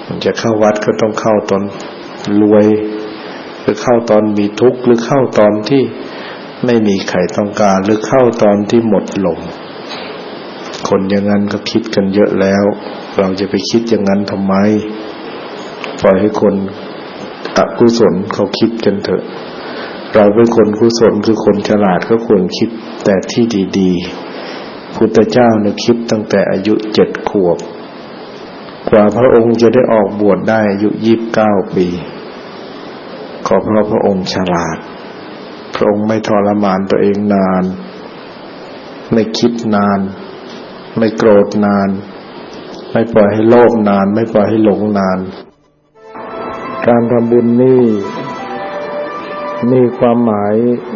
จะเข้าวัดก็ต้องเข้าตอนรวยหรือเข้าตอนมีทุกข์หรือเข้าตอนที่ไม่มีใครต้องการหรือเข้าตอนที่หมดลมคนอย่างนั้นก็คิดกันเยอะแล้วเราจะไปคิดอย่างนั้นทำไมปล่อยให้คนอกุศลเขาคิดกันเถอะเราเป็นคนกุศลคือคนฉลาดก็ควรคิดแต่ที่ดีๆพุทธเจ้าเนี่ยคิดตั้งแต่อายุ7 ขวบกว่าพระองค์จะได้ออกบวชได้อายุ29 ปีก็เพราะพระองค์ฉลาดพระองค์ไม่ทรมานตัวเองนานไม่คิดนานไม่โกรธนานไม่ปล่อยให้โลภนานไม่ปล่อยให้หลงนานการทำบุญนี่มีความหมาย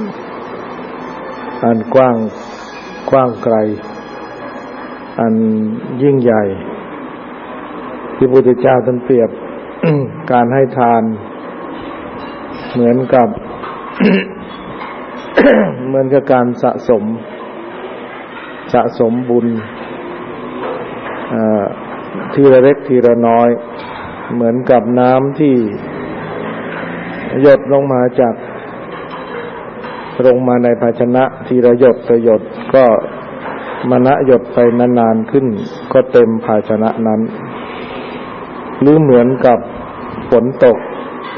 อันกว้างไกลอันยิ่งใหญ่ที่พระพุทธเจ้าท่านเปรียบ การให้ทานเหมือนกับ เหมือนกับการสะสมบุญทีละเล็กทีละน้อยเหมือนกับน้ำที่หยดลงมาในภาชนะทีละหยดต่อหยดก็หยดไปนานๆขึ้นก็เต็มภาชนะนั้นหรือเหมือนกับฝนตก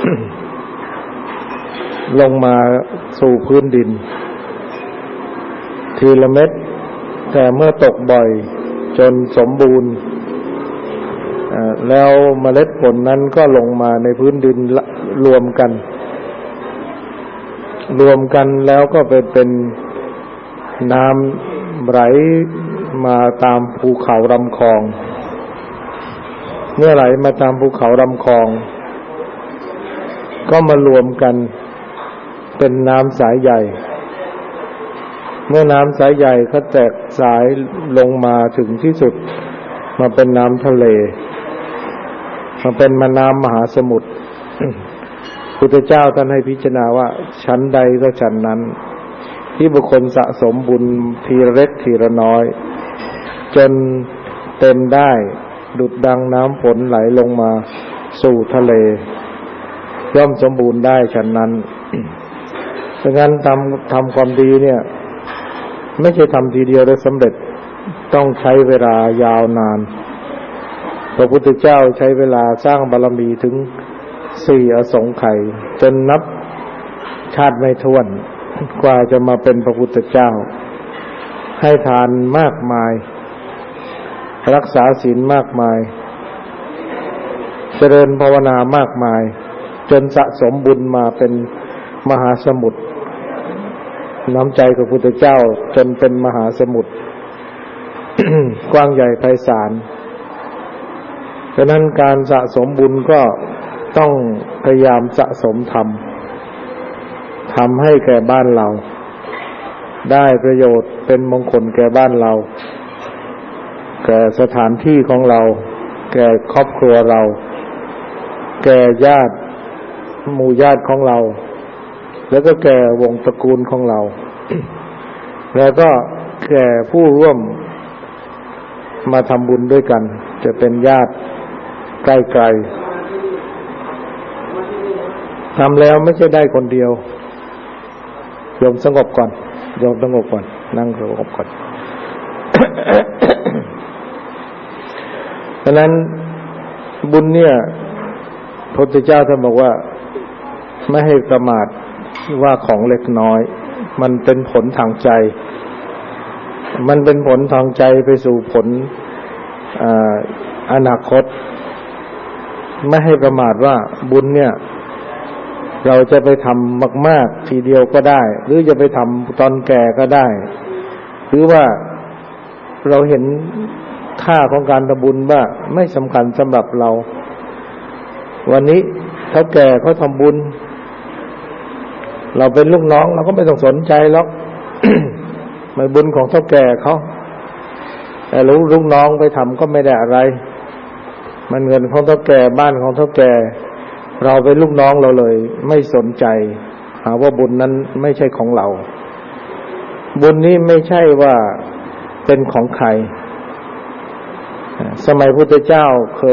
ลงมาสู่พื้นดินทีละเม็ดแต่เมื่อตกบ่อยจนสมบูรณ์แล้วเมล็ดผลนั้นก็ลงมาในพื้นดินรวมกันแล้วก็เป็นน้ำไหลมาตามภูเขาลำคลองเมื่อไหลมาตามภูเขาลำคลองก็มารวมกันเป็นน้ำสายใหญ่เมื่อน้ำสายใหญ่ก็แตกสายลงมาถึงที่สุดมาเป็นน้ำทะเลมาเป็นน้ำมหาสมุทร พุทธเจ้าท่านให้พิจารณาว่าชั้นใดก็ชั้นนั้นที่บุคคลสะสมบุญทีละเล็กทีละน้อยจนเต็มได้ดุจดังน้ำฝนไหลลงมาสู่ทะเลย่อมสมบูรณ์ได้ชั้นนั้น ดังนั้นทำความดีเนี่ยไม่ใช่ทำทีเดียวได้สำเร็จต้องใช้เวลายาวนานพระพุทธเจ้าใช้เวลาสร้างบารมีถึง4 อสงไขยจนนับชาติไม่ถ้วนกว่าจะมาเป็นพระพุทธเจ้าให้ทานมากมายรักษาศีลมากมายเจริญภาวนามากมายจนสะสมบุญมาเป็นมหาสมุทรน้ำใจของพระพุทธเจ้าจนเป็นมหาสมุทร กว้างใหญ่ไพศาลฉะนั้นการสะสมบุญก็ต้องพยายามสะสมทำให้แก่บ้านเราได้ประโยชน์เป็นมงคลแก่บ้านเราแก่สถานที่ของเราแก่ครอบครัวเราแก่ญาติหมู่ญาติของเราแล้วก็แก่วงตระกูลของเรา แล้วก็แก่ผู้ร่วมมาทำบุญด้วยกันจะเป็นญาติใกล้ๆทำแล้วไม่ใช่ได้คนเดียวโยมสงบก่อนนั่งสงบก่อน เพราะนั้นบุญเนี่ยพระพุทธเจ้าท่านบอกว่าไม่ให้ประมาทว่าของเล็กน้อยมันเป็นผลทางใจมันเป็นผลทางใจไปสู่ผลอนาคตไม่ให้ประมาทว่าบุญเนี่ยเราจะไปทำมากๆทีเดียวก็ได้หรือจะไปทำตอนแก่ก็ได้หรือว่าเราเห็นค่าของการทำบุญว่าไม่สำคัญสำหรับเราวันนี้เฒ่าแก่เขาทำบุญเราเป็นลูกน้องเราก็ไม่ต้องสนใจหรอก มันบุญของเฒ่าแก่เขาแต่ลูกน้องไปทำก็ไม่ได้อะไรมันเงินของเฒ่าแก่บ้านของเฒ่าแก่เราเป็นลูกน้องเราเลยไม่สนใจหาว่าบุญนั้นไม่ใช่ของเราบุญนี้ไม่ใช่ว่าเป็นของใครสมัยพุทธเจ้าเคย